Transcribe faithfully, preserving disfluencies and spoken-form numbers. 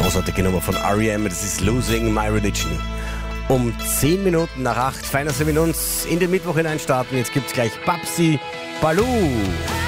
großartige Nummer von R E M, das ist Losing My Religion. Um zehn Minuten nach acht, feiner Sie mit uns in den Mittwoch hineinstarten. Jetzt gibt's gleich Babsi Balu.